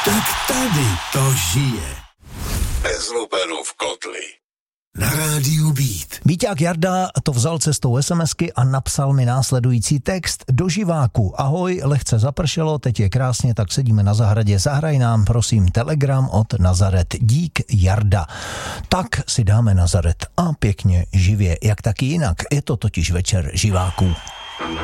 Tak tady to žije. Bez lupenů v kotli. Na rádiu Beat. Víťák Jarda to vzal cestou SMSky a napsal mi následující text do živáku. Ahoj, lehce zapršelo, teď je krásně, tak sedíme na zahradě. Zahraj nám, prosím, telegram od Nazaret. Dík, Jarda. Tak si dáme Nazaret a pěkně živě, jak taky jinak. Je to totiž večer živáků.